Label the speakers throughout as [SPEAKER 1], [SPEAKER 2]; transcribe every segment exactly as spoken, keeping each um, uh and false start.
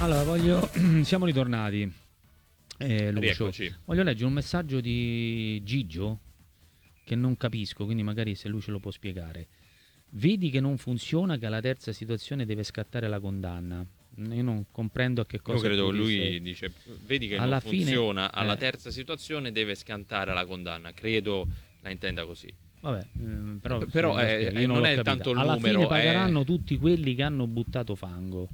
[SPEAKER 1] Allora, voglio... siamo ritornati. Eh, Lucio.
[SPEAKER 2] Rieccoci.
[SPEAKER 1] Voglio leggere un messaggio di Gigio che non capisco, quindi magari se lui ce lo può spiegare. Vedi che non funziona, che alla terza situazione deve scattare la condanna. Io non comprendo a che cosa.
[SPEAKER 2] Io credo
[SPEAKER 1] tu
[SPEAKER 2] lui
[SPEAKER 1] dici.
[SPEAKER 2] dice, vedi che
[SPEAKER 1] Alla
[SPEAKER 2] non
[SPEAKER 1] fine,
[SPEAKER 2] funziona, alla
[SPEAKER 1] eh.
[SPEAKER 2] terza situazione deve scattare la condanna. Credo la intenda così.
[SPEAKER 1] Vabbè, ehm, però,
[SPEAKER 2] Però
[SPEAKER 1] sì,
[SPEAKER 2] è-
[SPEAKER 1] io
[SPEAKER 2] è-
[SPEAKER 1] non,
[SPEAKER 2] non
[SPEAKER 1] l'ho
[SPEAKER 2] è
[SPEAKER 1] capita.
[SPEAKER 2] tanto il
[SPEAKER 1] Alla
[SPEAKER 2] numero,
[SPEAKER 1] fine
[SPEAKER 2] è-
[SPEAKER 1] pagheranno tutti quelli che hanno buttato fango.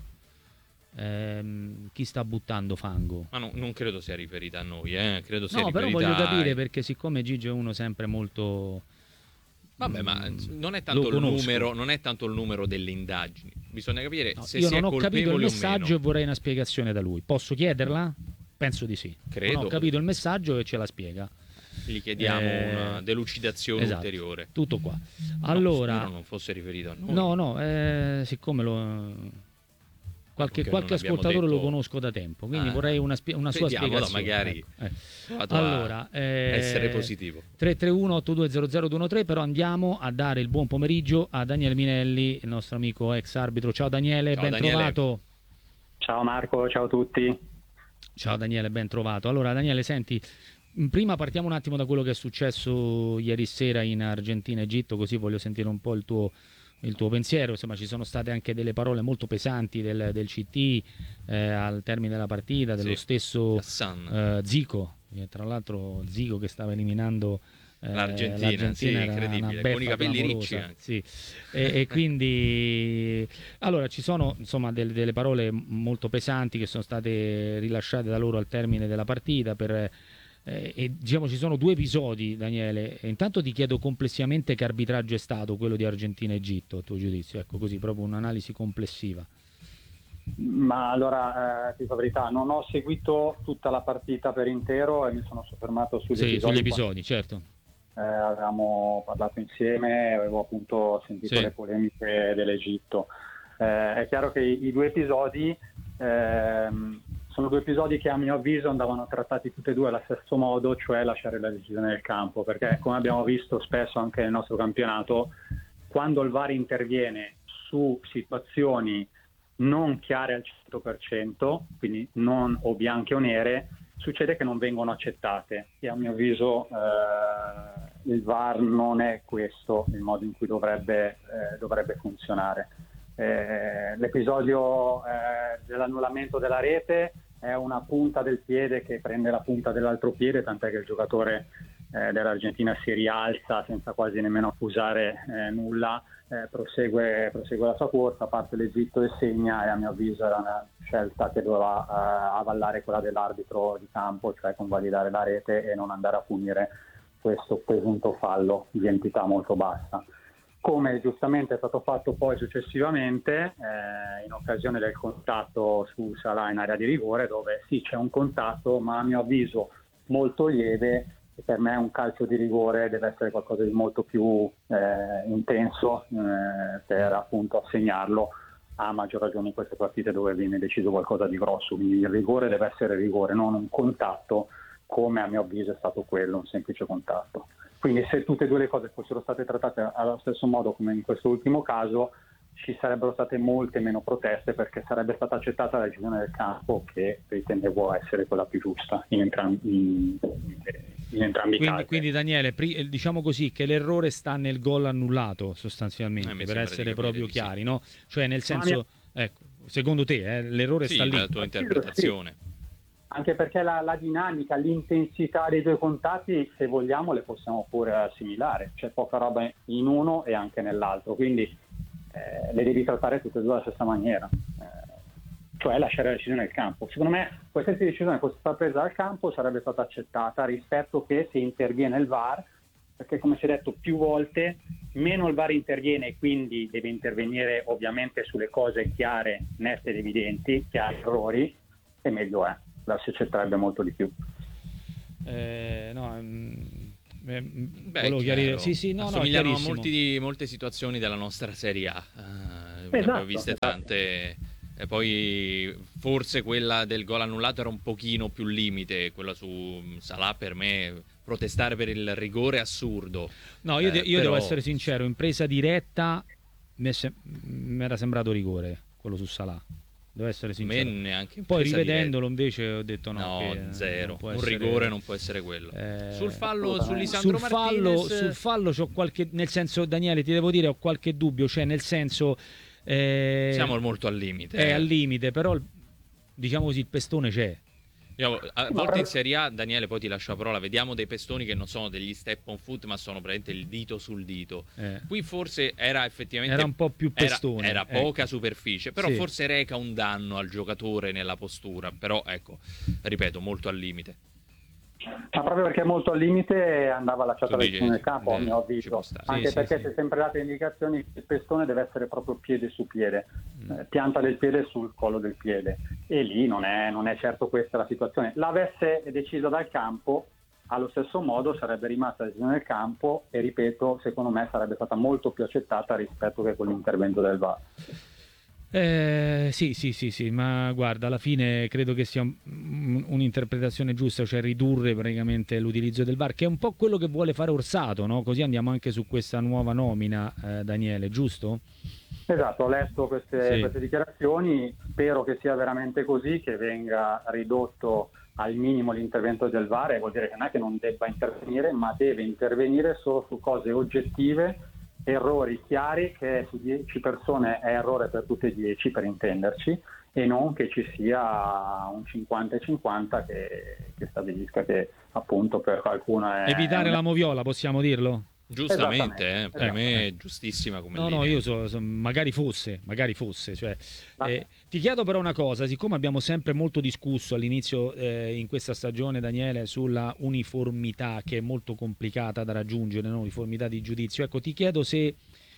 [SPEAKER 1] Ehm, chi sta buttando fango?
[SPEAKER 2] Ma no- non credo sia riferita a noi, eh. Credo sia
[SPEAKER 1] No, però
[SPEAKER 2] riferita
[SPEAKER 1] voglio capire
[SPEAKER 2] ai-
[SPEAKER 1] perché siccome Gigio è uno sempre molto...
[SPEAKER 2] Vabbè, ma
[SPEAKER 1] mm,
[SPEAKER 2] non è
[SPEAKER 1] lo
[SPEAKER 2] tanto il
[SPEAKER 1] conosco.
[SPEAKER 2] numero, non è tanto il numero delle indagini. Bisogna capire
[SPEAKER 1] No,
[SPEAKER 2] se
[SPEAKER 1] io
[SPEAKER 2] si
[SPEAKER 1] non
[SPEAKER 2] è
[SPEAKER 1] ho capito il
[SPEAKER 2] colpevoli o
[SPEAKER 1] messaggio
[SPEAKER 2] meno.
[SPEAKER 1] e vorrei una spiegazione da lui. Posso chiederla? Penso di sì.
[SPEAKER 2] Credo.
[SPEAKER 1] Non ho capito il messaggio e ce la spiega.
[SPEAKER 2] Gli chiediamo
[SPEAKER 1] Eh,
[SPEAKER 2] una delucidazione
[SPEAKER 1] esatto,
[SPEAKER 2] ulteriore.
[SPEAKER 1] tutto qua.
[SPEAKER 2] No,
[SPEAKER 1] Allora,
[SPEAKER 2] spero non fosse riferito a noi.
[SPEAKER 1] no, no, eh, siccome lo... Qualche,
[SPEAKER 2] Perché
[SPEAKER 1] qualche
[SPEAKER 2] non abbiamo
[SPEAKER 1] ascoltatore lo
[SPEAKER 2] detto-
[SPEAKER 1] conosco da tempo, quindi
[SPEAKER 2] Ah,
[SPEAKER 1] vorrei una, spie- una sua
[SPEAKER 2] vediamo, no,
[SPEAKER 1] spiegazione.
[SPEAKER 2] magari
[SPEAKER 1] Ecco, eh.
[SPEAKER 2] provato a
[SPEAKER 1] Allora, eh,
[SPEAKER 2] essere positivo.
[SPEAKER 1] tre tre uno otto due zero zero due uno tre, però andiamo a dare il buon pomeriggio a Daniele Minelli, il nostro amico ex arbitro. Ciao Daniele,
[SPEAKER 2] Ciao,
[SPEAKER 1] ben
[SPEAKER 2] Daniele.
[SPEAKER 1] trovato.
[SPEAKER 3] Ciao Marco, ciao a tutti.
[SPEAKER 1] Ciao Daniele, ben trovato. Allora Daniele, senti, prima partiamo un attimo da quello che è successo ieri sera in Argentina e Egitto, così voglio sentire un po' il tuo, il tuo pensiero. Insomma, ci sono state anche delle parole molto pesanti del, del C T eh, al termine della partita, dello
[SPEAKER 2] Sì,
[SPEAKER 1] stesso
[SPEAKER 2] Hassan.
[SPEAKER 1] eh, Zico, che tra l'altro Zico che stava eliminando eh,
[SPEAKER 2] L'Argentina, sì,
[SPEAKER 1] era
[SPEAKER 2] incredibile,
[SPEAKER 1] una
[SPEAKER 2] con i
[SPEAKER 1] beffa
[SPEAKER 2] capelli
[SPEAKER 1] clamorosa,
[SPEAKER 2] ricci anche.
[SPEAKER 1] sì. e, e quindi allora ci sono insomma del- delle parole molto pesanti che sono state rilasciate da loro al termine della partita per, eh, e diciamo ci sono due episodi, Daniele. E intanto ti chiedo complessivamente che arbitraggio è stato quello di Argentina-Egitto, a tuo giudizio, ecco, così proprio un'analisi complessiva.
[SPEAKER 3] Ma allora, eh, ti dico la verità, non ho seguito tutta la partita per intero e mi sono soffermato sugli
[SPEAKER 1] Sì,
[SPEAKER 3] episodi.
[SPEAKER 1] sugli episodi, certo.
[SPEAKER 3] Eh, avevamo parlato insieme, avevo appunto sentito
[SPEAKER 1] Sì.
[SPEAKER 3] le polemiche dell'Egitto. Eh, è chiaro che i, i due episodi ehm, sono due episodi che a mio avviso andavano trattati tutti e due allo stesso modo, cioè lasciare la decisione del campo, perché come abbiamo visto spesso anche nel nostro campionato, quando il V A R interviene su situazioni non chiare al cento per cento, quindi non o bianche o nere, succede che non vengono accettate e a mio avviso eh, il V A R non è questo il modo in cui dovrebbe, eh, dovrebbe funzionare. Eh, l'episodio eh, dell'annullamento della rete è una punta del piede che prende la punta dell'altro piede, tant'è che il giocatore eh, dell'Argentina si rialza senza quasi nemmeno accusare eh, nulla, eh, prosegue, prosegue la sua corsa, parte l'Egitto e segna, e a mio avviso era una scelta che doveva eh, avvallare quella dell'arbitro di campo, cioè convalidare la rete e non andare a punire questo presunto fallo di entità molto bassa. Come giustamente è stato fatto poi successivamente eh, in occasione del contatto su Salah in area di rigore, dove sì c'è un contatto ma a mio avviso molto lieve, e per me un calcio di rigore deve essere qualcosa di molto più eh, intenso eh, per appunto assegnarlo, a maggior ragione in queste partite dove viene deciso qualcosa di grosso, quindi il rigore deve essere rigore, non un contatto come a mio avviso è stato quello, un semplice contatto. Quindi se tutte e due le cose fossero state trattate allo stesso modo come in questo ultimo caso, ci sarebbero state molte meno proteste, perché sarebbe stata accettata la decisione del campo, che ritenevo essere quella più giusta in entrambi, in, in entrambi i
[SPEAKER 1] Quindi,
[SPEAKER 3] casi.
[SPEAKER 1] quindi Daniele, pri- diciamo così che l'errore sta nel gol annullato sostanzialmente,
[SPEAKER 2] Eh, mi
[SPEAKER 1] per
[SPEAKER 2] sembra
[SPEAKER 1] essere
[SPEAKER 2] di capire
[SPEAKER 1] proprio
[SPEAKER 2] di sì.
[SPEAKER 1] chiari, no? Cioè nel
[SPEAKER 3] Ma
[SPEAKER 1] senso, ecco, secondo te eh, l'errore
[SPEAKER 2] Sì,
[SPEAKER 1] sta lì?
[SPEAKER 2] la tua interpretazione.
[SPEAKER 3] Anche perché la, la dinamica, l'intensità dei due contatti, se vogliamo, le possiamo pure assimilare. C'è poca roba in uno e anche nell'altro, quindi eh, le devi trattare tutte e due alla stessa maniera, eh, cioè lasciare la decisione al campo. Secondo me qualsiasi decisione fosse stata presa al campo sarebbe stata accettata, rispetto che se interviene il V A R, perché come si è detto più volte, meno il V A R interviene e quindi deve intervenire ovviamente sulle cose chiare, nette ed evidenti, chiari errori, e meglio è. La si accetterebbe molto di più.
[SPEAKER 1] Eh, no, mm, eh,
[SPEAKER 2] Beh,
[SPEAKER 1] volevo
[SPEAKER 2] è
[SPEAKER 1] chiarire.
[SPEAKER 2] chiaro.
[SPEAKER 1] Sì, sì, no, no,
[SPEAKER 2] Assomigliano a
[SPEAKER 1] chiarissimo.
[SPEAKER 2] molti di- molte situazioni della nostra Serie A. Eh, ne
[SPEAKER 3] Esatto,
[SPEAKER 2] abbiamo viste
[SPEAKER 3] esatto.
[SPEAKER 2] tante. E poi forse quella del gol annullato era un pochino più limite, quella su Salah per me protestare per il rigore assurdo.
[SPEAKER 1] No, io, de-
[SPEAKER 2] Eh,
[SPEAKER 1] io devo
[SPEAKER 2] però-
[SPEAKER 1] essere sincero, in presa diretta mi è se- mi era sembrato rigore quello su Salah. devo essere
[SPEAKER 2] A
[SPEAKER 1] sincero.
[SPEAKER 2] me neanche in
[SPEAKER 1] Poi
[SPEAKER 2] presa
[SPEAKER 1] rivedendolo invece ho detto no,
[SPEAKER 2] No,
[SPEAKER 1] che, eh,
[SPEAKER 2] zero.
[SPEAKER 1] non può
[SPEAKER 2] Un
[SPEAKER 1] essere-
[SPEAKER 2] rigore non può essere quello.
[SPEAKER 1] Eh,
[SPEAKER 2] Sul fallo su
[SPEAKER 3] assolutamente.
[SPEAKER 2] Lisandro
[SPEAKER 1] sul fallo,
[SPEAKER 2] Martinez,
[SPEAKER 1] sul fallo c'ho qualche, nel senso, Daniele, ti devo dire, ho qualche dubbio, cioè nel senso eh,
[SPEAKER 2] siamo molto al limite.
[SPEAKER 1] è
[SPEAKER 2] eh.
[SPEAKER 1] al limite, però il- diciamo così il pestone c'è.
[SPEAKER 2] Io, a volte in Serie A, Daniele, poi ti lascio la parola, vediamo dei pestoni che non sono degli step on foot, ma sono praticamente il dito sul dito.
[SPEAKER 1] Eh.
[SPEAKER 2] Qui forse era effettivamente
[SPEAKER 1] Era un po' più
[SPEAKER 2] era-
[SPEAKER 1] pestone,
[SPEAKER 2] era,
[SPEAKER 1] ecco.
[SPEAKER 2] poca superficie, però
[SPEAKER 1] Sì.
[SPEAKER 2] forse reca un danno al giocatore nella postura. Però ecco, ripeto, molto al limite.
[SPEAKER 3] Ma proprio perché è molto al limite andava lasciata
[SPEAKER 2] Tu
[SPEAKER 3] la
[SPEAKER 2] dici,
[SPEAKER 3] decisione del campo, a
[SPEAKER 2] eh,
[SPEAKER 3] mio
[SPEAKER 2] ci
[SPEAKER 3] avviso,
[SPEAKER 2] può stare.
[SPEAKER 3] anche
[SPEAKER 1] Sì,
[SPEAKER 3] perché
[SPEAKER 1] sì,
[SPEAKER 3] si è
[SPEAKER 1] sì.
[SPEAKER 3] sempre date indicazioni che il pestone deve essere proprio piede su piede,
[SPEAKER 1] Mm.
[SPEAKER 3] eh, pianta del piede sul collo del piede, e lì non è, non è certo questa la situazione. L'avesse decisa dal campo, allo stesso modo sarebbe rimasta la decisione del campo e, ripeto, secondo me sarebbe stata molto più accettata rispetto che quell'intervento del V A R.
[SPEAKER 1] Eh, sì, sì, sì, sì, ma guarda, alla fine credo che sia un- un'interpretazione giusta, cioè ridurre praticamente l'utilizzo del V A R, che è un po' quello che vuole fare Orsato, no? Così andiamo anche su questa nuova nomina, eh, Daniele, giusto?
[SPEAKER 3] Esatto, ho letto queste,
[SPEAKER 1] Sì.
[SPEAKER 3] queste dichiarazioni, spero che sia veramente così, che venga ridotto al minimo l'intervento del V A R, e vuol dire che non è che non debba intervenire, ma deve intervenire solo su cose oggettive, errori chiari, che su dieci persone è errore per tutte e dieci, per intenderci, e non che ci sia un cinquanta e cinquanta che, che stabilisca che appunto per qualcuno è...
[SPEAKER 1] Evitare la moviola, possiamo dirlo?
[SPEAKER 2] Giustamente, eh,
[SPEAKER 3] Esattamente,
[SPEAKER 2] per me è giustissima come
[SPEAKER 1] No,
[SPEAKER 2] linea.
[SPEAKER 1] no, io so, so- magari fosse, magari fosse. Cioè,
[SPEAKER 3] Ma-
[SPEAKER 1] eh, ti chiedo però una cosa, siccome abbiamo sempre molto discusso all'inizio eh, in questa stagione, Daniele, sulla uniformità che è molto complicata da raggiungere, no? Uniformità di giudizio, ecco, ti chiedo se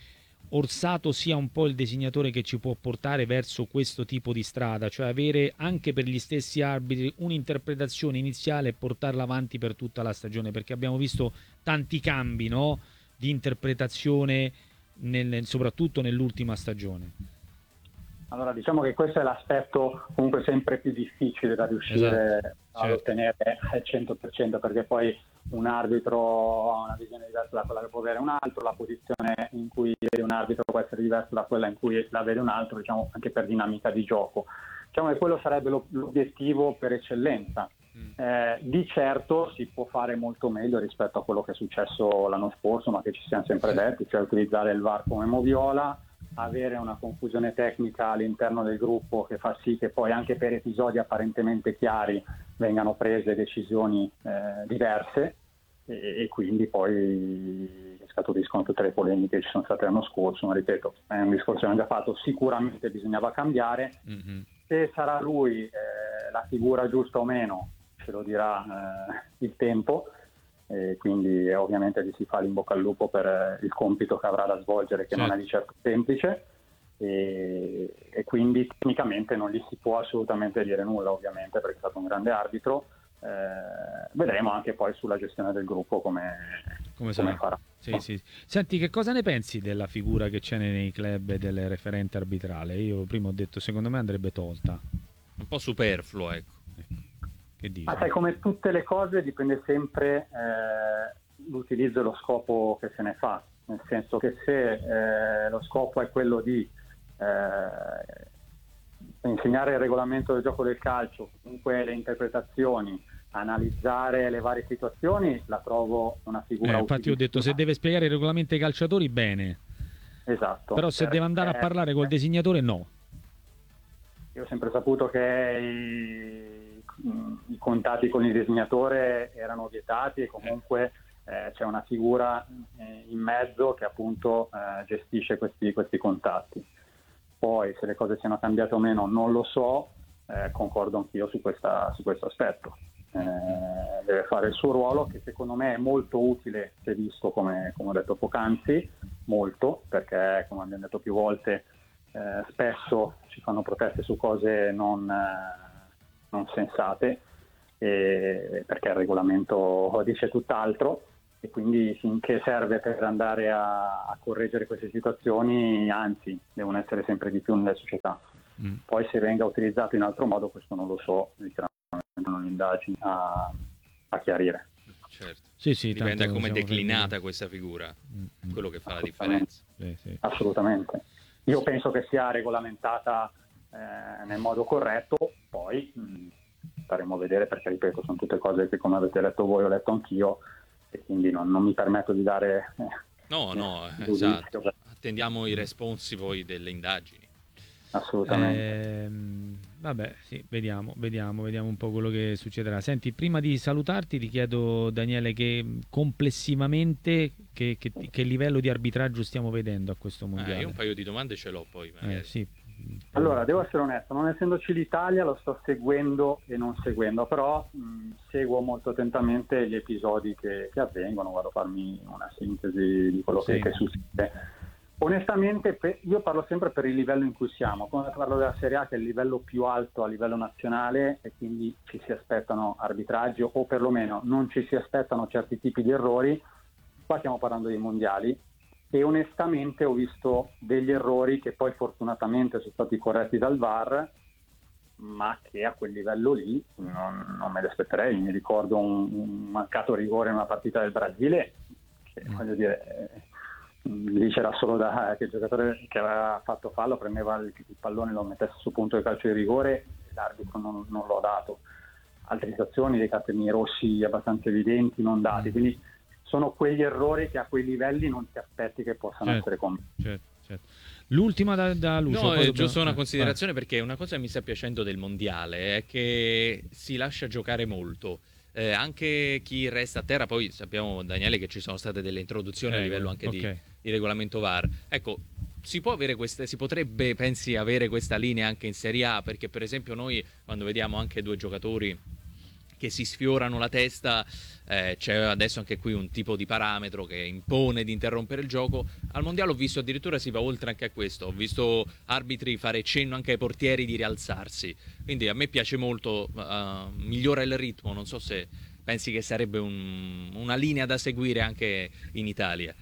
[SPEAKER 1] Orsato sia un po' il disegnatore che ci può portare verso questo tipo di strada, cioè avere anche per gli stessi arbitri un'interpretazione iniziale e portarla avanti per tutta la stagione, perché abbiamo visto tanti cambi, no? Di interpretazione nel- nel- soprattutto nell'ultima stagione.
[SPEAKER 3] Allora, diciamo che questo è l'aspetto comunque sempre più difficile da riuscire
[SPEAKER 1] Esatto,
[SPEAKER 3] ad
[SPEAKER 1] certo.
[SPEAKER 3] ottenere al cento per cento, perché poi un arbitro ha una visione diversa da quella che può avere un altro, la posizione in cui vede un arbitro può essere diversa da quella in cui la vede un altro, diciamo anche per dinamica di gioco. Diciamo che quello sarebbe lo- l'obiettivo per eccellenza. Eh, di certo si può fare molto meglio rispetto a quello che è successo l'anno scorso, ma che ci siamo sempre detti, cioè utilizzare il V A R come moviola, avere una confusione tecnica all'interno del gruppo che fa sì che poi anche per episodi apparentemente chiari vengano prese decisioni eh, diverse, e, e quindi poi scaturiscono tutte le polemiche che ci sono state l'anno scorso. Ma ripeto, è un discorso che abbiamo già fatto, sicuramente bisognava cambiare.
[SPEAKER 1] Mhm.
[SPEAKER 3] Se sarà lui eh, la figura giusta o meno ce lo dirà eh, il tempo, e quindi eh, ovviamente gli si fa l'in bocca al lupo per eh, il compito che avrà da svolgere, che non è
[SPEAKER 1] Certo.
[SPEAKER 3] di certo semplice, e, e quindi tecnicamente non gli si può assolutamente dire nulla, ovviamente, perché è stato un grande arbitro. Eh, vedremo anche poi sulla gestione del gruppo come,
[SPEAKER 1] Come
[SPEAKER 3] come
[SPEAKER 1] sarà?
[SPEAKER 3] farà.
[SPEAKER 1] Sì, sì. Senti, che cosa ne pensi della figura che c'è nei club e del referente arbitrale? Io prima ho detto, secondo me andrebbe tolta.
[SPEAKER 2] Un po' superfluo, ecco.
[SPEAKER 1] Che dici?
[SPEAKER 3] Ma sai, come tutte le cose dipende sempre eh, l'utilizzo e lo scopo che se ne fa, nel senso che se eh, lo scopo è quello di eh, insegnare il regolamento del gioco del calcio, comunque le interpretazioni, analizzare le varie situazioni, la trovo una figura
[SPEAKER 1] Eh, infatti ho detto, se
[SPEAKER 3] utilissima.
[SPEAKER 1] deve spiegare i regolamenti ai calciatori, bene.
[SPEAKER 3] Esatto.
[SPEAKER 1] Però se deve andare a
[SPEAKER 3] Perché-
[SPEAKER 1] parlare col disegnatore, no.
[SPEAKER 3] Io ho sempre saputo che i, i contatti con il disegnatore erano vietati, e comunque eh, c'è una figura eh, in mezzo che appunto eh, gestisce questi, questi contatti. Poi se le cose siano cambiate o meno non lo so, eh, concordo anch'io su, questa, su questo aspetto. Eh, deve fare il suo ruolo, che secondo me è molto utile se visto, come, come ho detto poc'anzi, molto, perché come abbiamo detto più volte eh, spesso ci fanno proteste su cose non, eh, non sensate, eh, perché il regolamento dice tutt'altro, e quindi finché serve per andare a, a correggere queste situazioni, anzi devono essere sempre di più nelle società.
[SPEAKER 1] Mm.
[SPEAKER 3] Poi se venga utilizzato in altro modo questo non lo so, chiaramente non indagini a, a chiarire.
[SPEAKER 2] Certo.
[SPEAKER 1] Sì, sì,
[SPEAKER 2] Dipende da
[SPEAKER 1] tanto
[SPEAKER 2] come è
[SPEAKER 1] siamo
[SPEAKER 2] declinata
[SPEAKER 1] fermi.
[SPEAKER 2] questa figura,
[SPEAKER 1] Mm, mm.
[SPEAKER 2] quello che fa la
[SPEAKER 3] Assolutamente.
[SPEAKER 2] differenza.
[SPEAKER 1] Sì, sì.
[SPEAKER 3] Assolutamente. Io penso che sia regolamentata eh, nel modo corretto, poi mh, staremo a vedere, perché ripeto, sono tutte cose che, come avete letto voi, ho letto anch'io, e quindi non, non mi permetto di dare eh,
[SPEAKER 2] no no
[SPEAKER 3] eh,
[SPEAKER 2] esatto, attendiamo i responsi poi delle indagini.
[SPEAKER 3] Assolutamente.
[SPEAKER 1] Eh, vabbè, sì, vediamo, vediamo, vediamo un po' quello che succederà. Senti, prima di salutarti ti chiedo, Daniele, che complessivamente che, che, che livello di arbitraggio stiamo vedendo a questo mondiale?
[SPEAKER 2] Eh, io un paio di domande ce l'ho poi magari.
[SPEAKER 1] Eh, sì.
[SPEAKER 3] Allora, devo essere onesto, non essendoci l'Italia lo sto seguendo e non seguendo, però mh, seguo molto attentamente gli episodi che, che avvengono, vado a farmi una sintesi di quello
[SPEAKER 1] Sì.
[SPEAKER 3] che, che succede. Onestamente per, io parlo sempre per il livello in cui siamo, quando parlo della Serie A che è il livello più alto a livello nazionale e quindi ci si aspettano arbitraggi o perlomeno non ci si aspettano certi tipi di errori, qua stiamo parlando dei mondiali e onestamente ho visto degli errori che poi fortunatamente sono stati corretti dal V A R, ma che a quel livello lì non, non me li aspetterei. Mi ricordo un, un mancato rigore in una partita del Brasile che mm. voglio dire... Eh, lì c'era solo da che il giocatore che aveva fatto fallo prendeva il, il pallone e lo mettesse su punto di calcio di rigore, l'arbitro non, non l'ha dato. Altre situazioni, dei cartellini rossi abbastanza evidenti non dati, quindi sono quegli errori che a quei livelli non ti aspetti che possano
[SPEAKER 1] certo,
[SPEAKER 3] essere commessi.
[SPEAKER 1] certo, certo. L'ultima da, da Lucio.
[SPEAKER 2] No, è
[SPEAKER 1] dobbiamo...
[SPEAKER 2] giusto una
[SPEAKER 1] eh,
[SPEAKER 2] considerazione, perché una cosa che mi sta piacendo del mondiale è che si lascia giocare molto. Eh, anche chi resta a terra, poi sappiamo, Daniele, che ci sono state delle introduzioni
[SPEAKER 1] eh,
[SPEAKER 2] a livello anche
[SPEAKER 1] okay.
[SPEAKER 2] di, di regolamento V A R. Ecco, si può avere queste, si potrebbe, pensi, avere questa linea anche in Serie A, perché per esempio noi quando vediamo anche due giocatori che si sfiorano la testa, eh, c'è adesso anche qui un tipo di parametro che impone di interrompere il gioco. Al mondiale ho visto addirittura si va oltre anche a questo, ho visto arbitri fare cenno anche ai portieri di rialzarsi, quindi a me piace molto, uh, migliora il ritmo. Non so se pensi che sarebbe un, una linea da seguire anche in Italia.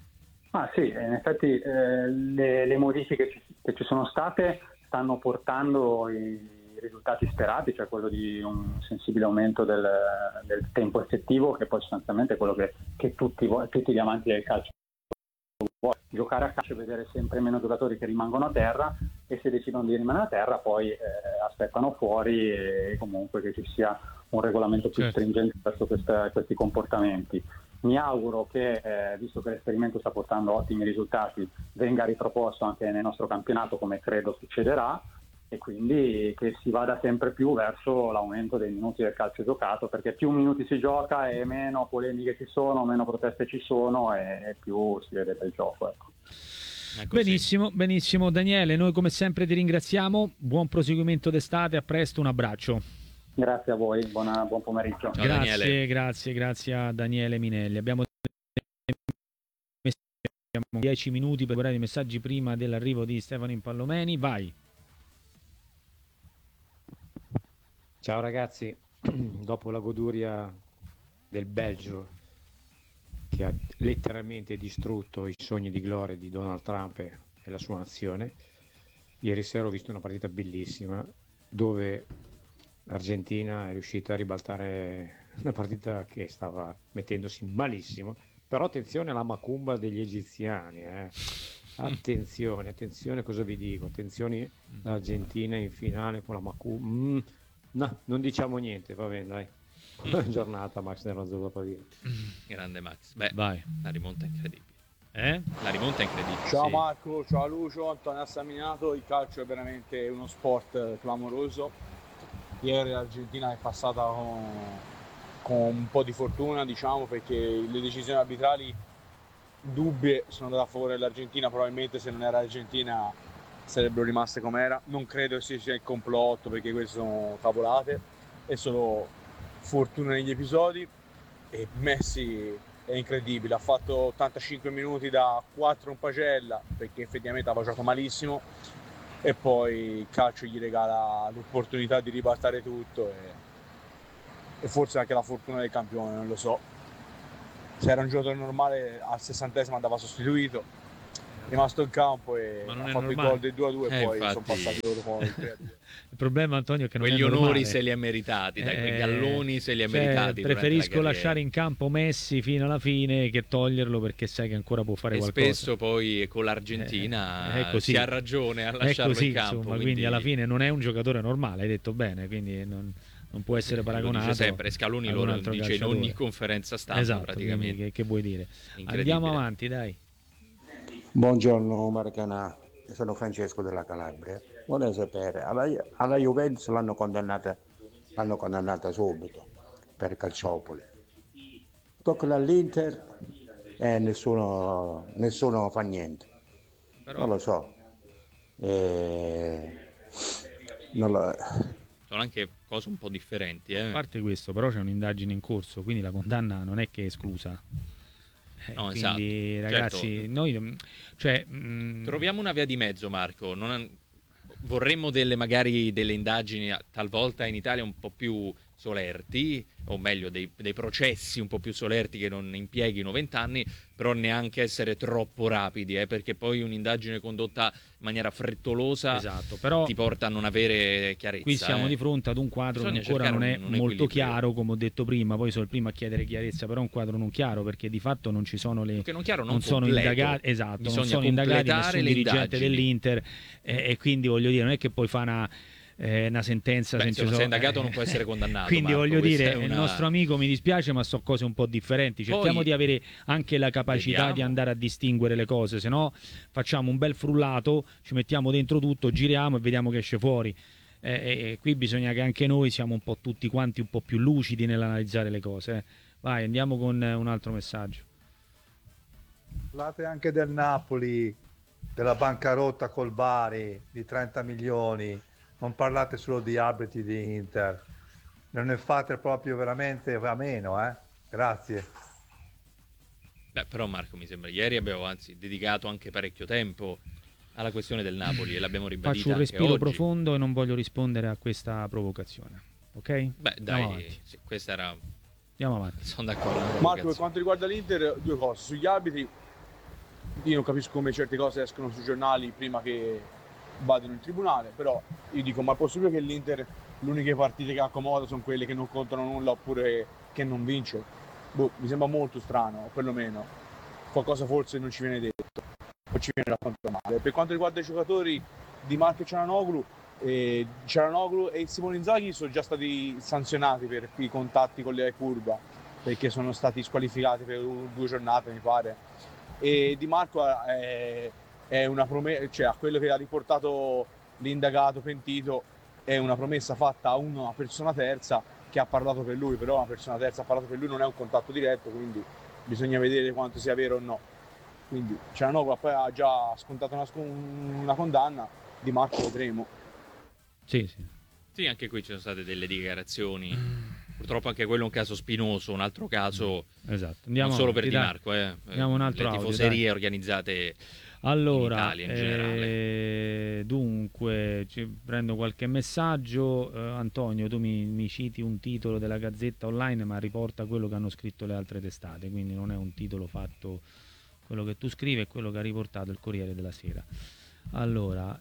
[SPEAKER 3] Ah sì, in effetti eh, le, le modifiche che ci, che ci sono state stanno portando i risultati sperati, cioè quello di un sensibile aumento del, del tempo effettivo, che poi sostanzialmente è quello che, che tutti, tutti gli amanti del calcio vuole. Giocare a calcio e vedere sempre meno giocatori che rimangono a terra, e se decidono di rimanere a terra poi eh, aspettano fuori, e comunque che ci sia un regolamento più
[SPEAKER 1] certo.
[SPEAKER 3] stringente verso queste, questi comportamenti. Mi auguro che, eh, visto che l'esperimento sta portando ottimi risultati, venga riproposto anche nel nostro campionato, come credo succederà, e quindi che si vada sempre più verso l'aumento dei minuti del calcio giocato, perché più minuti si gioca e meno polemiche ci sono, meno proteste ci sono e più si vede del gioco. Ecco.
[SPEAKER 1] Benissimo, benissimo Daniele, noi come sempre ti ringraziamo, buon proseguimento d'estate, a presto, un abbraccio.
[SPEAKER 3] Grazie a voi, buona, buon pomeriggio.
[SPEAKER 2] Ciao,
[SPEAKER 1] grazie,
[SPEAKER 2] Daniele.
[SPEAKER 1] grazie, grazie a Daniele Minelli. Abbiamo dieci minuti per guardare i messaggi prima dell'arrivo di Stefano Impallomeni, vai.
[SPEAKER 4] Ciao ragazzi, dopo la goduria del Belgio che ha letteralmente distrutto i sogni di gloria di Donald Trump e la sua nazione, ieri sera ho visto una partita bellissima dove l'Argentina è riuscita a ribaltare una partita che stava mettendosi malissimo, però attenzione alla macumba degli egiziani, eh. attenzione, attenzione cosa vi dico, attenzione l'Argentina in finale con la macumba. Mm. No, non diciamo niente, va bene, dai. Buona giornata, Max nell'Azzurro Pavia.
[SPEAKER 2] Grande Max. Beh,
[SPEAKER 1] vai.
[SPEAKER 2] La rimonta è incredibile.
[SPEAKER 1] Eh?
[SPEAKER 2] La rimonta è incredibile.
[SPEAKER 5] Ciao
[SPEAKER 2] sì.
[SPEAKER 5] Marco, ciao Lucio, Antonio Assaminato. Il calcio è veramente uno sport clamoroso. Ieri l'Argentina è passata con, con un po' di fortuna, diciamo, perché le decisioni arbitrali dubbie sono andate a favore dell'Argentina. Probabilmente se non era Argentina sarebbero rimaste com'era. Non credo sia il complotto, perché queste sono cavolate, è solo fortuna negli episodi. E Messi è incredibile, ha fatto ottantacinque minuti da quattro in pagella, perché effettivamente aveva giocato malissimo, e poi il calcio gli regala l'opportunità di ribaltare tutto e, e forse anche la fortuna del campione, non lo so. Se era un giocatore normale al sessantesimo andava sostituito. rimasto in campo e
[SPEAKER 1] Ma non
[SPEAKER 5] ha
[SPEAKER 1] è
[SPEAKER 5] fatto il
[SPEAKER 1] normale.
[SPEAKER 5] gol del due a due e
[SPEAKER 2] Eh,
[SPEAKER 5] poi
[SPEAKER 2] infatti.
[SPEAKER 5] sono passati loro con il tre a due.
[SPEAKER 1] Il problema, Antonio, è che non
[SPEAKER 2] Quegli
[SPEAKER 1] è
[SPEAKER 2] onori
[SPEAKER 1] normale.
[SPEAKER 2] se li ha meritati, dai, quei
[SPEAKER 1] Eh,
[SPEAKER 2] galloni se li ha
[SPEAKER 1] cioè,
[SPEAKER 2] meritati. durante
[SPEAKER 1] preferisco
[SPEAKER 2] la carriera.
[SPEAKER 1] lasciare in campo Messi fino alla fine che toglierlo, perché sai che ancora può fare
[SPEAKER 2] E
[SPEAKER 1] qualcosa.
[SPEAKER 2] spesso poi con l'Argentina
[SPEAKER 1] Eh, è così.
[SPEAKER 2] si ha ragione a
[SPEAKER 1] È
[SPEAKER 2] lasciarlo
[SPEAKER 1] così,
[SPEAKER 2] in campo.
[SPEAKER 1] insomma, quindi...
[SPEAKER 2] quindi
[SPEAKER 1] alla fine non è un giocatore normale, hai detto bene, quindi non, non può essere
[SPEAKER 2] lo
[SPEAKER 1] paragonato.
[SPEAKER 2] dice sempre, Scaloni
[SPEAKER 1] ad
[SPEAKER 2] lo
[SPEAKER 1] un altro
[SPEAKER 2] dice in
[SPEAKER 1] calciatore.
[SPEAKER 2] ogni conferenza stampa
[SPEAKER 1] Esatto,
[SPEAKER 2] praticamente.
[SPEAKER 1] quindi che, che vuoi dire?
[SPEAKER 2] Incredibile.
[SPEAKER 1] Andiamo avanti, dai.
[SPEAKER 6] Buongiorno Marcanà, sono Francesco della Calabria. Vorrei sapere, alla, alla Juventus l'hanno condannata, l'hanno condannata subito per Calciopoli. Tocca all'Inter e nessuno, nessuno fa niente.
[SPEAKER 2] Però
[SPEAKER 6] Non lo so. Eh, non lo-
[SPEAKER 2] sono anche cose un po' differenti.
[SPEAKER 1] A
[SPEAKER 2] Eh.
[SPEAKER 1] parte questo, però c'è un'indagine in corso, quindi la condanna non è che è esclusa. Eh,
[SPEAKER 2] No,
[SPEAKER 1] quindi,
[SPEAKER 2] esatto.
[SPEAKER 1] ragazzi,
[SPEAKER 2] Certo.
[SPEAKER 1] noi, cioè, mh,
[SPEAKER 2] Troviamo una via di mezzo, Marco. Non... Vorremmo delle magari delle indagini talvolta in Italia un po' più solerti, o meglio dei, dei processi un po' più solerti che non impieghino vent'anni, però neanche essere troppo rapidi, eh, perché poi un'indagine condotta in maniera frettolosa
[SPEAKER 1] esatto, però
[SPEAKER 2] ti porta a non avere chiarezza.
[SPEAKER 1] qui siamo
[SPEAKER 2] eh.
[SPEAKER 1] di fronte ad un quadro
[SPEAKER 2] Bisogna
[SPEAKER 1] che ancora non è
[SPEAKER 2] cercare un- un
[SPEAKER 1] molto
[SPEAKER 2] equilibrio.
[SPEAKER 1] chiaro, come ho detto prima. Poi sono il primo a chiedere chiarezza, però è un quadro non chiaro, perché di fatto non ci sono le
[SPEAKER 2] Che non chiaro, non
[SPEAKER 1] non sono
[SPEAKER 2] completo.
[SPEAKER 1] indagati, esatto, non
[SPEAKER 2] Bisogna
[SPEAKER 1] sono indagati
[SPEAKER 2] completare
[SPEAKER 1] nessun
[SPEAKER 2] le
[SPEAKER 1] dirigente
[SPEAKER 2] indagini.
[SPEAKER 1] dell'Inter, eh, e quindi voglio dire, non è che poi fa una, eh, una sentenza
[SPEAKER 2] Beh,
[SPEAKER 1] senza
[SPEAKER 2] se non sei
[SPEAKER 1] so-
[SPEAKER 2] indagato
[SPEAKER 1] eh,
[SPEAKER 2] non può essere condannato,
[SPEAKER 1] quindi
[SPEAKER 2] Marco,
[SPEAKER 1] voglio
[SPEAKER 2] questa
[SPEAKER 1] dire,
[SPEAKER 2] è una-
[SPEAKER 1] il nostro amico, mi dispiace, ma so cose un po' differenti. Cerchiamo
[SPEAKER 2] Poi-
[SPEAKER 1] di avere anche la capacità
[SPEAKER 2] Vediamo.
[SPEAKER 1] di andare a distinguere le cose, se no facciamo un bel frullato, ci mettiamo dentro tutto, giriamo e vediamo che esce fuori. Eh, e- e qui bisogna che anche noi siamo un po' tutti quanti un po' più lucidi nell'analizzare le cose. eh. Vai, andiamo con eh, un altro messaggio.
[SPEAKER 7] Parlate anche del Napoli, della bancarotta col Bari di trenta milioni, non parlate solo di arbitri di Inter, non ne fate proprio veramente a meno, eh? Grazie.
[SPEAKER 2] Beh, però Marco, mi sembra, ieri abbiamo anzi dedicato anche parecchio tempo alla questione del Napoli e l'abbiamo ribadita
[SPEAKER 1] Faccio un
[SPEAKER 2] anche
[SPEAKER 1] respiro
[SPEAKER 2] oggi.
[SPEAKER 1] profondo e non voglio rispondere a questa provocazione. Ok?
[SPEAKER 2] Beh,
[SPEAKER 1] Andiamo
[SPEAKER 2] dai,
[SPEAKER 1] avanti.
[SPEAKER 2] sì, questa era...
[SPEAKER 1] Andiamo avanti.
[SPEAKER 2] Sono d'accordo.
[SPEAKER 5] Marco, per quanto riguarda l'Inter, due cose. Sugli arbitri, io non capisco come certe cose escono sui giornali prima che vadano in tribunale, però io dico, ma è possibile che l'Inter, le uniche partite che accomoda sono quelle che non contano nulla oppure che non vince? Boh, mi sembra molto strano, o perlomeno qualcosa forse non ci viene detto, o ci viene raccontato male. Per quanto riguarda i giocatori di Marco e Cialanoglu, eh, Cialanoglu e Simone Inzaghi sono già stati sanzionati per i contatti con le curva, perché sono stati squalificati per due giornate, mi pare. E Di Marco è, è una promessa, cioè a quello che ha riportato l'indagato pentito, è una promessa fatta a una persona terza che ha parlato per lui, però una persona terza ha parlato per lui, non è un contatto diretto, quindi bisogna vedere quanto sia vero o no. Quindi Cialanoglu poi ha già scontato una, una condanna, Di Marco vedremo.
[SPEAKER 1] Sì, sì.
[SPEAKER 2] Sì, anche qui ci sono state delle dichiarazioni. Purtroppo anche quello è un caso spinoso, un altro caso
[SPEAKER 1] Esatto. Andiamo
[SPEAKER 2] non solo
[SPEAKER 1] avanti,
[SPEAKER 2] per Di
[SPEAKER 1] dai.
[SPEAKER 2] Marco, eh.
[SPEAKER 1] Andiamo un altro
[SPEAKER 2] le
[SPEAKER 1] audio,
[SPEAKER 2] tifoserie
[SPEAKER 1] dai.
[SPEAKER 2] organizzate
[SPEAKER 1] Allora,
[SPEAKER 2] in Italia in generale.
[SPEAKER 1] eh, dunque, ci prendo qualche messaggio. Eh, Antonio, tu mi, mi citi un titolo della Gazzetta Online, ma riporta quello che hanno scritto le altre testate, quindi non è un titolo fatto, quello che tu scrivi è quello che ha riportato il Corriere della Sera. Allora,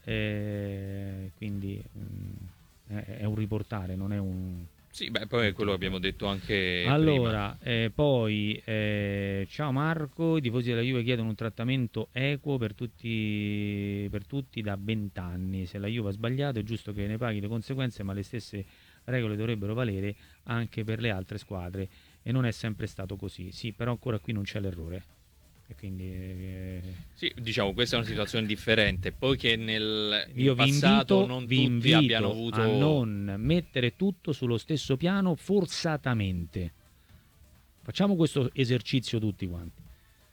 [SPEAKER 1] eh, quindi mh, è, è un riportare, non è un...
[SPEAKER 2] Sì, beh, poi è quello che abbiamo detto anche prima.
[SPEAKER 1] Allora, eh, poi eh, ciao Marco, i tifosi della Juve chiedono un trattamento equo per tutti, per tutti da vent'anni. Se la Juve ha sbagliato è giusto che ne paghi le conseguenze, ma le stesse regole dovrebbero valere anche per le altre squadre e non è sempre stato così. Sì, però ancora qui non c'è l'errore. E quindi eh,
[SPEAKER 2] Sì, diciamo, questa è una situazione differente. Poi che nel in
[SPEAKER 1] io vi
[SPEAKER 2] passato
[SPEAKER 1] invito,
[SPEAKER 2] non
[SPEAKER 1] vi
[SPEAKER 2] tutti
[SPEAKER 1] invito
[SPEAKER 2] abbiano avuto...
[SPEAKER 1] a non mettere tutto sullo stesso piano forzatamente. Facciamo questo esercizio tutti quanti.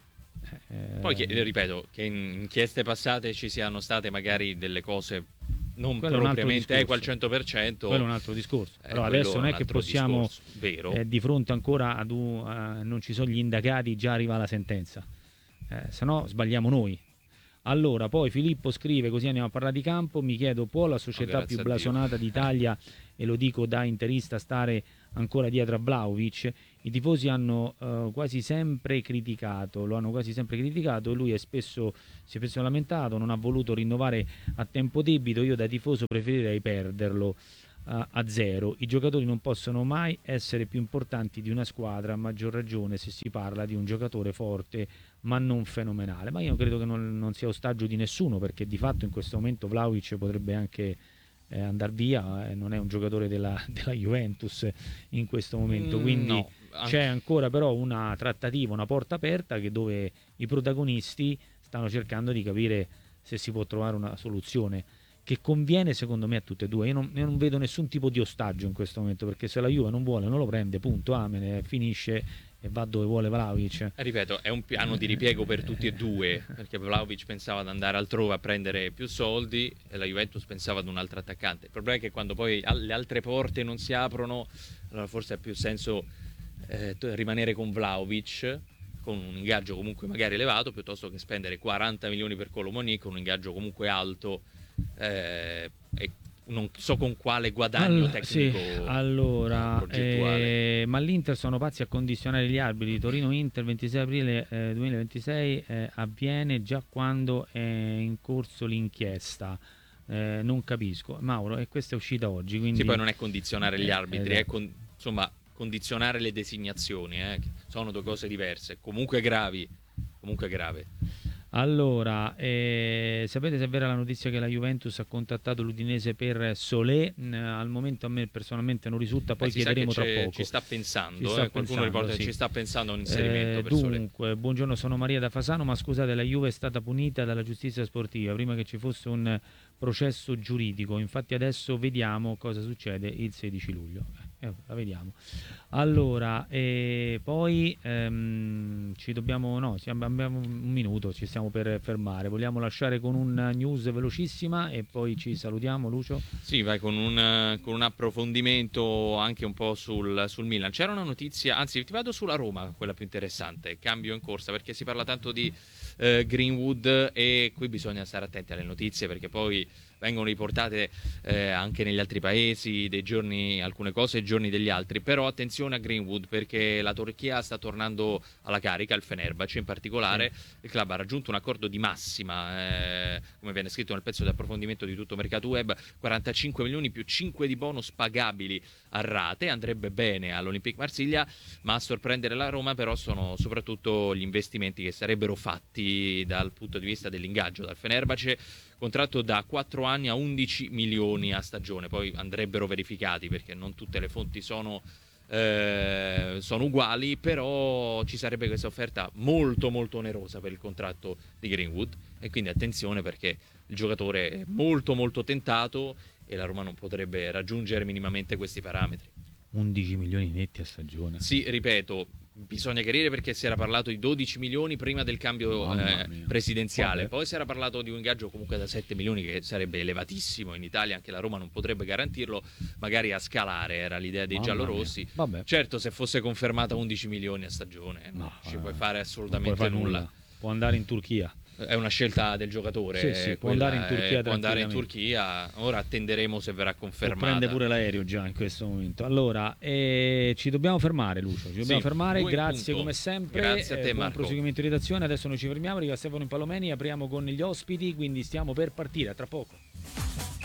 [SPEAKER 1] Eh,
[SPEAKER 2] Poi, che, ripeto, che in inchieste passate ci siano state magari delle cose non
[SPEAKER 1] quello è un altro
[SPEAKER 2] propriamente
[SPEAKER 1] discorso.
[SPEAKER 2] eque al cento per cento.
[SPEAKER 1] Quello è un altro discorso.
[SPEAKER 2] Eh,
[SPEAKER 1] Però
[SPEAKER 2] quello
[SPEAKER 1] adesso non
[SPEAKER 2] un
[SPEAKER 1] è che
[SPEAKER 2] altro
[SPEAKER 1] possiamo,
[SPEAKER 2] discorso, vero.
[SPEAKER 1] eh, di fronte ancora ad un, uh, non ci sono gli indagati, già arriva la sentenza. Eh, se no sbagliamo noi. Allora, poi Filippo scrive, così andiamo a parlare di campo, mi chiedo, può la società
[SPEAKER 2] Oh,
[SPEAKER 1] più
[SPEAKER 2] grazie a
[SPEAKER 1] blasonata d'Italia, e lo dico da interista, stare ancora dietro a Vlahovic? I tifosi hanno eh, quasi sempre criticato, lo hanno quasi sempre criticato, e lui è spesso, si è spesso lamentato, non ha voluto rinnovare a tempo debito. Io da tifoso preferirei perderlo a, a zero. I giocatori non possono mai essere più importanti di una squadra, a maggior ragione se si parla di un giocatore forte ma non fenomenale. Ma io credo che non, non sia ostaggio di nessuno, perché di fatto in questo momento Vlahovic potrebbe anche eh, andare via, eh, non è un giocatore della, della Juventus in questo momento, quindi
[SPEAKER 2] no, anche...
[SPEAKER 1] c'è ancora però una trattativa, una porta aperta, che dove i protagonisti stanno cercando di capire se si può trovare una soluzione che conviene secondo me a tutte e due. Io non, io non vedo nessun tipo di ostaggio in questo momento, perché se la Juve non vuole non lo prende, punto, amene, finisce e va dove vuole Vlahovic.
[SPEAKER 2] Ripeto, è un piano di ripiego per tutti e due, perché Vlahovic pensava ad andare altrove a prendere più soldi e la Juventus pensava ad un altro attaccante. Il problema è che quando poi le altre porte non si aprono, allora forse ha più senso eh, rimanere con Vlahovic, con un ingaggio comunque magari elevato, piuttosto che spendere quaranta milioni per Colomoni con un ingaggio comunque alto eh, e non so con quale guadagno
[SPEAKER 1] All-
[SPEAKER 2] tecnico.
[SPEAKER 1] Sì, allora,
[SPEAKER 2] progettuale.
[SPEAKER 1] eh, ma l'Inter sono pazzi a condizionare gli arbitri. Torino-Inter ventisei aprile eh, duemilaventisei eh, avviene già quando è in corso l'inchiesta. Eh, non capisco, Mauro, e questa è uscita oggi, quindi...
[SPEAKER 2] Sì, poi non è condizionare gli
[SPEAKER 1] Eh,
[SPEAKER 2] arbitri,
[SPEAKER 1] esatto.
[SPEAKER 2] è con- insomma condizionare le designazioni, eh, che sono due cose diverse, comunque gravi, comunque grave.
[SPEAKER 1] Allora, eh, sapete se è vera la notizia che la Juventus ha contattato l'Udinese per Solé? Mm, al momento a me personalmente non risulta, poi
[SPEAKER 2] Beh, si sa
[SPEAKER 1] chiederemo
[SPEAKER 2] che
[SPEAKER 1] tra
[SPEAKER 2] c'è-
[SPEAKER 1] poco.
[SPEAKER 2] ci sta pensando,
[SPEAKER 1] Ci sta
[SPEAKER 2] eh, qualcuno
[SPEAKER 1] pensando,
[SPEAKER 2] riporta
[SPEAKER 1] sì.
[SPEAKER 2] che ci sta pensando a un inserimento
[SPEAKER 1] Eh,
[SPEAKER 2] per Solé.
[SPEAKER 1] dunque, buongiorno, sono Maria da Fasano, ma scusate, la Juve è stata punita dalla giustizia sportiva prima che ci fosse un processo giuridico, infatti adesso vediamo cosa succede il sedici luglio. Eh, la vediamo. Allora, e poi ehm, ci dobbiamo, no, siamo- abbiamo un minuto, ci stiamo per fermare. Vogliamo lasciare con una news velocissima e poi ci salutiamo, Lucio?
[SPEAKER 2] Sì, vai con un, con un approfondimento anche un po' sul, sul Milan. C'era una notizia, anzi ti vado sulla Roma, quella più interessante, cambio in corsa, perché si parla tanto di eh, Greenwood e qui bisogna stare attenti alle notizie, perché poi vengono riportate eh, anche negli altri paesi dei giorni, alcune cose, e giorni degli altri. Però attenzione a Greenwood, perché la Turchia sta tornando alla carica, il Fenerbahce in particolare. Sì. Il club ha raggiunto un accordo di massima, eh, come viene scritto nel pezzo di approfondimento di Tutto Mercato Web, quarantacinque milioni più cinque di bonus pagabili a rate. Andrebbe bene all'Olympique Marsiglia, ma a sorprendere la Roma però sono soprattutto gli investimenti che sarebbero fatti dal punto di vista dell'ingaggio dal Fenerbahce. Contratto da quattro anni a undici milioni a stagione, poi andrebbero verificati perché non tutte le fonti sono, eh, sono uguali, però ci sarebbe questa offerta molto molto onerosa per il contratto di Greenwood, e quindi attenzione, perché il giocatore è molto molto tentato e la Roma non potrebbe raggiungere minimamente questi parametri.
[SPEAKER 1] undici milioni netti a stagione.
[SPEAKER 2] Sì, ripeto, bisogna chiarire, perché si era parlato di dodici milioni prima del cambio eh, presidenziale. Vabbè. Poi si era parlato di un ingaggio comunque da sette milioni, che sarebbe elevatissimo in Italia, anche la Roma non potrebbe garantirlo, magari a scalare, era l'idea dei
[SPEAKER 1] Mamma
[SPEAKER 2] giallorossi.
[SPEAKER 1] Vabbè.
[SPEAKER 2] Certo, se fosse confermata undici milioni a stagione
[SPEAKER 1] No,
[SPEAKER 2] non ci
[SPEAKER 1] eh,
[SPEAKER 2] puoi fare assolutamente
[SPEAKER 1] non puoi fare
[SPEAKER 2] nulla.
[SPEAKER 1] nulla. Può andare in Turchia.
[SPEAKER 2] È una scelta del giocatore,
[SPEAKER 1] Sì, sì, può
[SPEAKER 2] quella,
[SPEAKER 1] andare in Turchia
[SPEAKER 2] eh, può andare in
[SPEAKER 1] tranquillamente.
[SPEAKER 2] Turchia. Ora attenderemo se verrà
[SPEAKER 1] O
[SPEAKER 2] confermata.
[SPEAKER 1] prende pure l'aereo già in questo momento. Allora, eh, ci dobbiamo fermare, Lucio. Ci dobbiamo
[SPEAKER 2] Sì,
[SPEAKER 1] fermare.
[SPEAKER 2] due in
[SPEAKER 1] Grazie
[SPEAKER 2] punto.
[SPEAKER 1] come sempre.
[SPEAKER 2] Grazie a te,
[SPEAKER 1] eh, buon
[SPEAKER 2] Marco.
[SPEAKER 1] proseguimento di redazione. Adesso noi ci fermiamo. Arriva Stefano Impallomeni. Apriamo con gli ospiti. Quindi stiamo per partire. A tra poco.